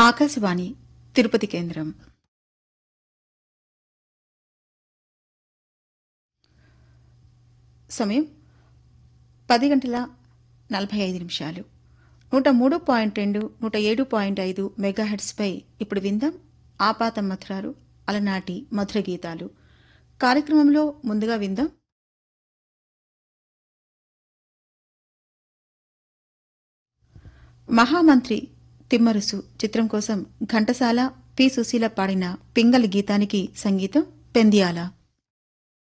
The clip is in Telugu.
ఆకాశవాణి తిరుపతి కేంద్రం. సమయం 10:45. 103.2, 107.5 మెగాహెర్ట్జ్పై ఇప్పుడు విందాం ఆపాత మధురాలు అలనాటి మధుర గీతాలు కార్యక్రమంలో ముందుగా విందాం మహామంత్రి తిమ్మరుసు చిత్రం కోసం ఘంటసాల పి. సుశీల పాడిన పింగళి గీతానికి సంగీతం పెందియాల.